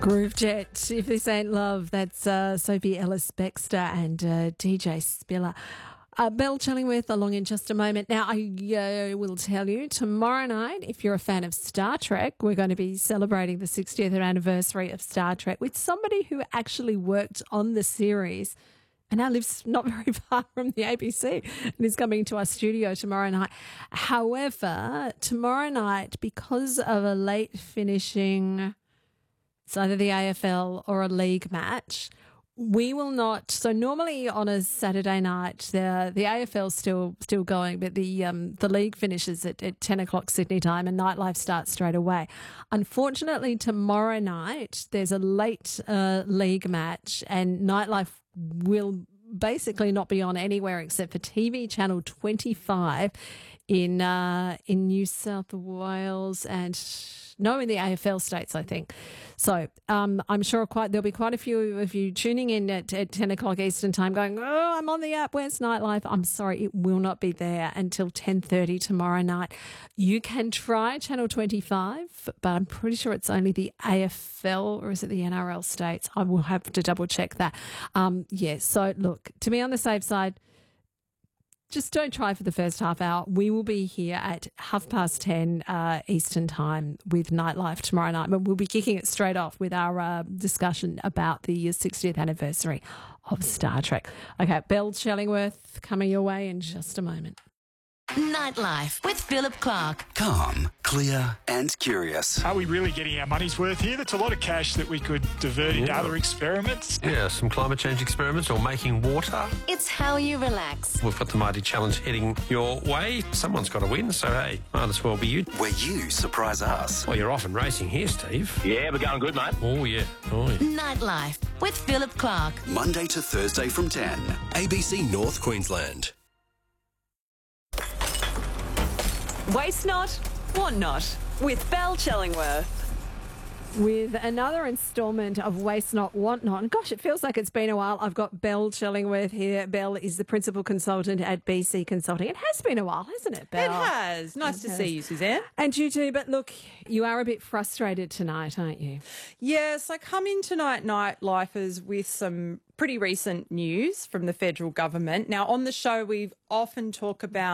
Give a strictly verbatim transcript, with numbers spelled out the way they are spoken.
Groove Jet. If this ain't love, that's uh, Sophie Ellis-Bextor and uh, D J Spiller. Uh, Belle Chillingworth along in just a moment. Now, I uh, will tell you, tomorrow night, if you're a fan of Star Trek, we're going to be celebrating the sixtieth anniversary of Star Trek with somebody who actually worked on the series and now lives not very far from the A B C and is coming to our studio tomorrow night. However, tomorrow night, because of a late finishing, it's either the A F L or a league match, we will not. So normally on a Saturday night, the the A F L's still still going, but the um the league finishes at, at ten o'clock Sydney time and nightlife starts straight away. Unfortunately, tomorrow night there's a late uh, league match and nightlife will basically not be on anywhere except for T V channel twenty-five in uh, in New South Wales and no, in the A F L states, I think. So um, I'm sure quite there'll be quite a few of you tuning in at, at ten o'clock Eastern time going, oh, I'm on the app, where's Nightlife? I'm sorry, it will not be there until ten thirty tomorrow night. You can try channel twenty-five, but I'm pretty sure it's only the A F L or is it the N R L states? I will have to double check that. Um, yeah, so look, to be on the safe side, just don't try for the first half hour. We will be here at half past ten uh, Eastern time with Nightlife tomorrow night. But we'll be kicking it straight off with our uh, discussion about the sixtieth anniversary of Star Trek. Okay, Belle Chillingworth coming your way in just a moment. Nightlife with Philip Clark. Calm, clear and curious. Are we really getting our money's worth here? That's a lot of cash that we could divert into Yeah. other experiments. Yeah, some climate change experiments or making water. It's how you relax. We've got the mighty challenge heading your way. Someone's got to win, so hey, might as well be you. Where you surprise us. Well, you're off and racing here, Steve. Yeah, we're going good, mate. Oh, yeah. Oh, yeah. Nightlife with Philip Clark. Monday to Thursday from ten. A B C North Queensland. Waste not, want not, with Belle Chillingworth. With another instalment of Waste Not, Want Not. And gosh, it feels like it's been a while. I've got Belle Chillingworth here. Belle is the principal consultant at B C Consulting. It has been a while, hasn't it, Belle? It has. Nice It to has. see you, Suzanne. And you too, but look, you are a bit frustrated tonight, aren't you? Yes, I come in tonight, Nightlifers, with some pretty recent news from the federal government. Now, on the show, we've often talked about